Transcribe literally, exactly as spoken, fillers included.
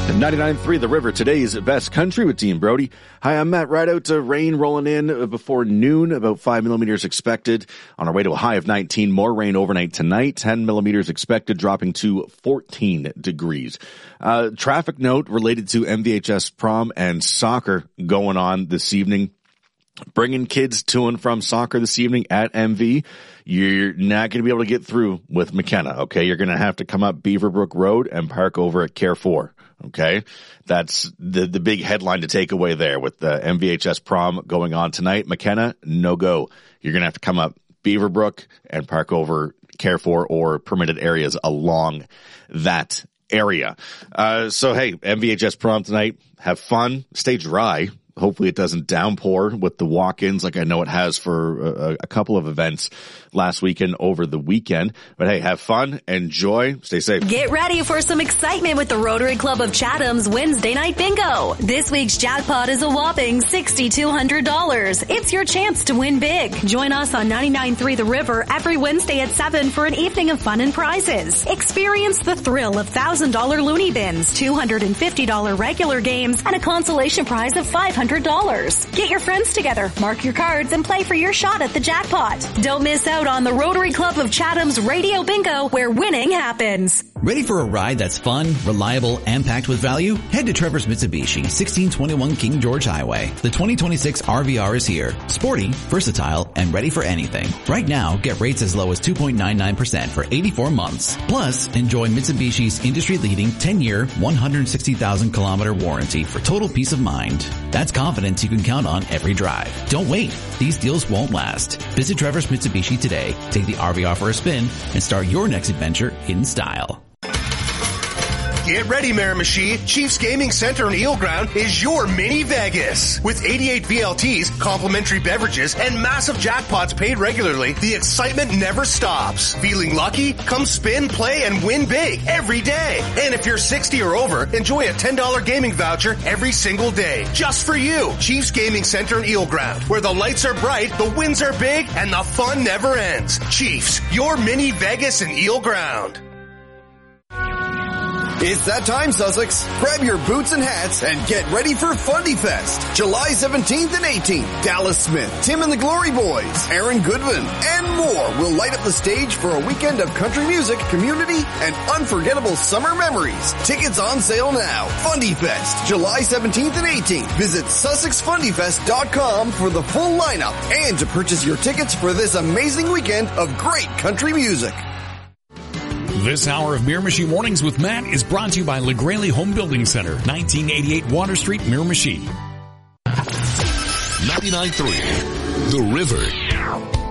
ninety-nine point three The River, today's best country with Dean Brody. Hi, I'm Matt. Right out to rain rolling in before noon, about five millimeters expected. On our way to a high of nineteen. More rain overnight tonight. ten millimeters expected, dropping to fourteen degrees. Uh, traffic note related to M V H S prom and soccer going on this evening. Bringing kids to and from soccer this evening at M V. You're not going to be able to get through with McKenna, okay? You're going to have to come up Beaverbrook Road and park over at Carrefour, okay? That's the the big headline to take away there with the M V H S prom going on tonight. McKenna, no go. You're going to have to come up Beaverbrook and park over Carrefour or permitted areas along that area. Uh, so, hey, M V H S prom tonight. Have fun. Stay dry. Hopefully it doesn't downpour with the walk-ins like I know it has for a, a couple of events last weekend over the weekend. But hey, have fun, enjoy, stay safe. Get ready for some excitement with the Rotary Club of Chatham's Wednesday Night Bingo. This week's jackpot is a whopping six thousand two hundred dollars. It's your chance to win big. Join us on ninety-nine point three The River every Wednesday at seven for an evening of fun and prizes. Experience the thrill of one thousand dollars loony bins, two hundred fifty dollars regular games, and a consolation prize of five hundred dollars. Get your friends together, mark your cards, and play for your shot at the jackpot. Don't miss out on the Rotary Club of Chatham's Radio Bingo, where winning happens. Ready for a ride that's fun, reliable, and packed with value? Head to Trevor's Mitsubishi, sixteen twenty-one King George Highway. The twenty twenty-six R V R is here. Sporty, versatile, and ready for anything. Right now, get rates as low as two point nine nine percent for eighty-four months. Plus, enjoy Mitsubishi's industry-leading ten-year, one hundred sixty thousand kilometer warranty for total peace of mind. That's confidence you can count on every drive. Don't wait. These deals won't last. Visit Trevor's Mitsubishi today, take the R V R for a spin, and start your next adventure in style. Get ready, Miramichi. Chiefs Gaming Center in Eel Ground is your mini Vegas. With eighty-eight B L Ts, complimentary beverages, and massive jackpots paid regularly, the excitement never stops. Feeling lucky? Come spin, play, and win big every day. And if you're sixty or over, enjoy a ten dollars gaming voucher every single day. Just for you. Chiefs Gaming Center in Eel Ground, where the lights are bright, the wins are big, and the fun never ends. Chiefs, your mini Vegas in Eel Ground. It's that time, Sussex. Grab your boots and hats and get ready for Fundy Fest. July seventeenth and eighteenth. Dallas Smith, Tim and the Glory Boys, Aaron Goodwin, and more will light up the stage for a weekend of country music, community, and unforgettable summer memories. Tickets on sale now. Fundy Fest, July seventeenth and eighteenth. Visit Sussex Fundy Fest dot com for the full lineup and to purchase your tickets for this amazing weekend of great country music. This hour of Miramichi Mornings with Matt is brought to you by LeGraley Home Building Center, nineteen eighty-eight Water Street, Miramichi. ninety-nine point three The River.